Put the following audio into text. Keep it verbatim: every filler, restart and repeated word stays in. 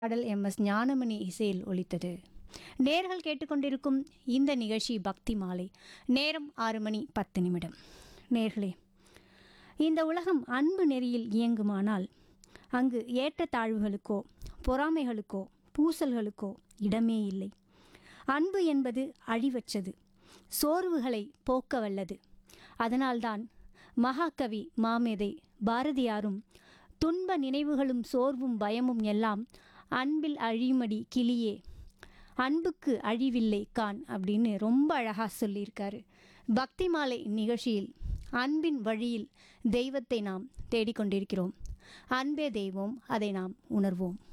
பாடல் M S Gnanamani இசையில் ஒலித்தது. நேர்கள் கேட்டுக்கொண்டிருக்கும் இந்த நிகழ்ச்சி பக்தி மாலை. நேரம் ஆறு மணி பத்து நிமிடம். நேர்களே, இந்த உலகம் அன்பு நெறியில் இயங்குமானால் அங்கு ஏற்றத்தாழ்வுகளுக்கோ பொறாமைகளுக்கோ பூசல்களுக்கோ இடமே இல்லை. அன்பு என்பது அழிவற்றது, சோர்வுகளை போக்க வல்லது. அதனால்தான் மகாகவி மாமேதை பாரதியாரும் துன்ப நினைவுகளும் சோர்வும் பயமும் எல்லாம் அன்பில் அழியுமடி கிளியே, அன்புக்கு அழிவில்லை கான் அப்படின்னு ரொம்ப அழகாக சொல்லியிருக்காரு. பக்தி மாலை நிகழ்ச்சியில் அன்பின் வழியில் தெய்வத்தை நாம் தேடிக்கொண்டிருக்கிறோம். அன்பே தெய்வம், அதை நாம் உணர்வோம்.